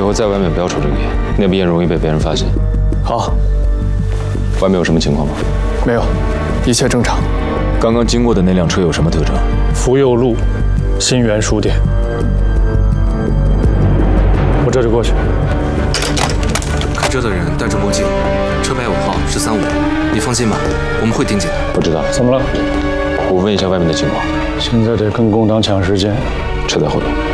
后在外面不要抽这个烟，那部烟容易被别人发现。 好。 外面有什么情况吗？ 没有，一切正常。 刚刚经过的那辆车有什么特征？ 福佑路新源书店。我这就过去。 开车的人戴着墨镜，车牌尾号是35。你放心吧，我们会盯紧的。 不知道。 怎么了？ 我问一下外面的情况。 现在得跟工党抢时间。 车在后头。